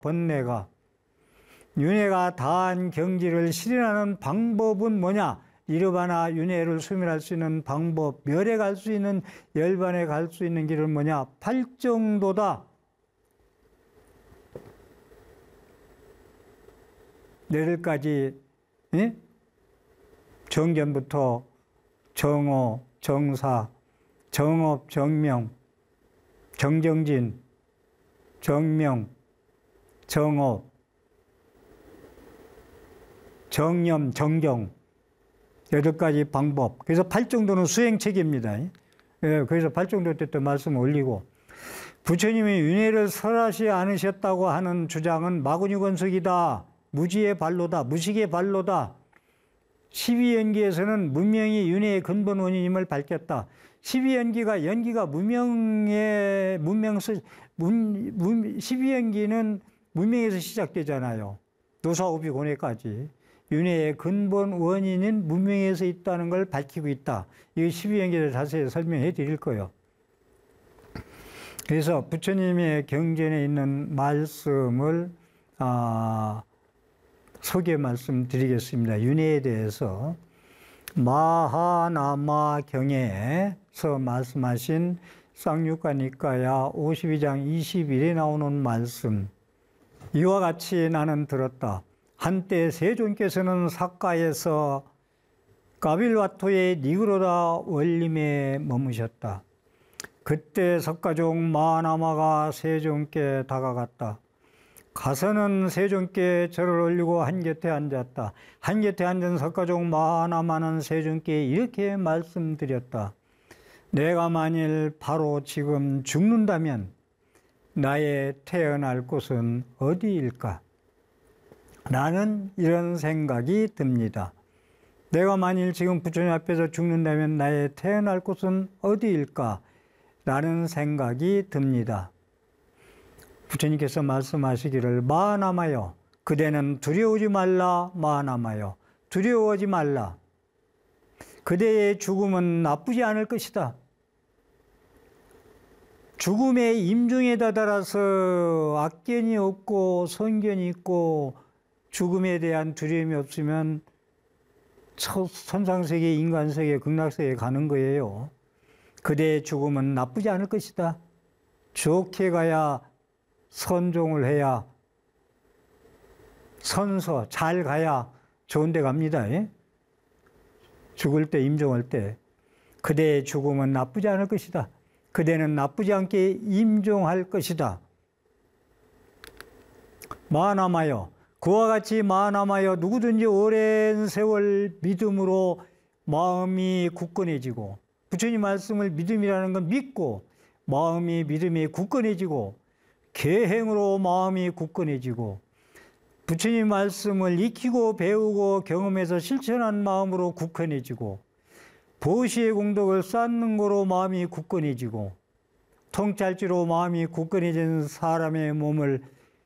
번뇌가. 윤회가 다한 경지를 실현하는 방법은 뭐냐? 이르바나 윤회를 소멸할 수 있는 방법, 멸에 갈 수 있는, 열반에 갈 수 있는 길은 뭐냐? 팔정도다. 내일까지 정견부터 정오, 정사, 정업, 정명, 정정진, 정명, 정업, 정념, 정경, 8가지 방법. 그래서 8정도는 수행책입니다. 그래서 8정도 때 또 말씀 올리고, 부처님이 윤회를 설하지 않으셨다고 하는 주장은 마구니건석이다. 무지의 발로다. 무식의 발로다. 12연기에서는 문명이 윤회의 근본 원인임을 밝혔다. 12연기가 연기가 문명의 12연기는 문명에서 시작되잖아요. 노사오비 고뇌까지. 윤회의 근본 원인인 문명에서 있다는 걸 밝히고 있다. 이거 12연기를 자세히 설명해 드릴 거예요. 그래서 부처님의 경전에 있는 말씀을 소개 말씀드리겠습니다. 윤회에 대해서 마하나마 경에서 말씀하신 쌍유가니까야 52장 21에 나오는 말씀. 이와 같이 나는 들었다. 한때 세존께서는 사가에서 가빌와토의 니그로다 원림에 머무셨다. 그때 석가종 마하나마가 세존께 다가갔다. 가서는 세존께 절을 올리고 한곁에 앉았다. 한곁에 앉은 석가종 마하나마는 세존께 이렇게 말씀드렸다. 내가 만일 바로 지금 죽는다면 나의 태어날 곳은 어디일까? 나는 이런 생각이 듭니다. 내가 만일 지금 부처님 앞에서 죽는다면 나의 태어날 곳은 어디일까? 라는 생각이 듭니다. 부처님께서 말씀하시기를 마하나마여 그대는 두려우지 말라. 마하나마여 두려워하지 말라. 그대의 죽음은 나쁘지 않을 것이다. 죽음의 임종에 다다라서 악견이 없고 선견이 있고 죽음에 대한 두려움이 없으면 천상세계, 인간세계, 극락세계에 가는 거예요. 그대의 죽음은 나쁘지 않을 것이다. 좋게 가야 선종을 해야 선서 잘 가야 좋은 데 갑니다. 죽을 때 임종할 때 그대의 죽음은 나쁘지 않을 것이다. 그대는 나쁘지 않게 임종할 것이다. 마하나마여 그와 같이 마하나마여 누구든지 오랜 세월 믿음으로 마음이 굳건해지고 부처님 말씀을 믿음이라는 건 믿고 마음이 믿음이 굳건해지고 계행으로 마음이 굳건해지고 부처님 말씀을 익히고 배우고 경험해서 실천한 마음으로 굳건해지고 보시의 공덕을 쌓는 거로 마음이 굳건해지고 통찰지로 마음이 굳건해진 사람의 몸은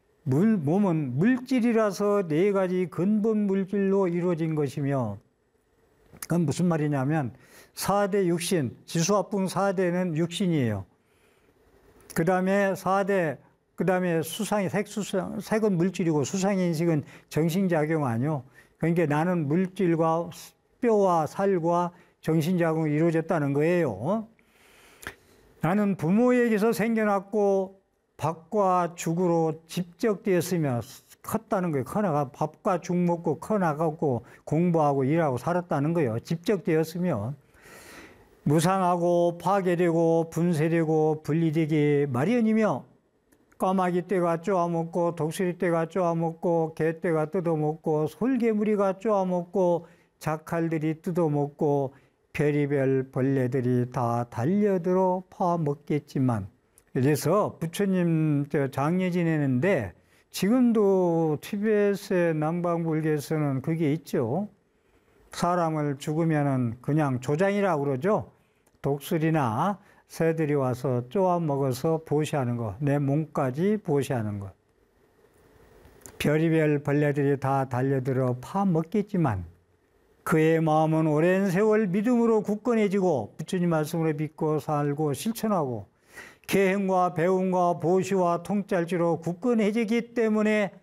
물질이라서 4가지 근본 물질로 이루어진 것이며 그건 무슨 말이냐면 4대 육신, 지수화풍 4대는 육신이에요. 그 다음에 4대 그 다음에 수상이, 색은 물질이고 수상의 인식은 정신작용 아니요. 그러니까 나는 물질과 뼈와 살과 정신작용이 이루어졌다는 거예요. 나는 부모에게서 생겨났고 밥과 죽으로 집적되었으며 컸다는 거예요. 커나가 밥과 죽 먹고 커나가고 공부하고 일하고 살았다는 거예요. 집적되었으며 무상하고 파괴되고 분쇄되고 분리되기 마련이며 까마귀 떼가 쪼아먹고 독수리 떼가 쪼아먹고 개떼가 뜯어먹고 솔개무리가 쪼아먹고 자칼들이 뜯어먹고 별의별 벌레들이 다 달려들어 파먹겠지만 그래서 부처님 장례 지내는데 지금도 티베트의 남방불교에서는 그게 있죠. 사람을 죽으면은 그냥 조장이라고 그러죠. 독수리나 새들이 와서 쪼아먹어서 보시하는 거, 내 몸까지 보시하는 거. 별의별 벌레들이 다 달려들어 파먹겠지만 그의 마음은 오랜 세월 믿음으로 굳건해지고 부처님 말씀으로 믿고 살고 실천하고 계행과 배움과 보시와 통찰지로 굳건해지기 때문에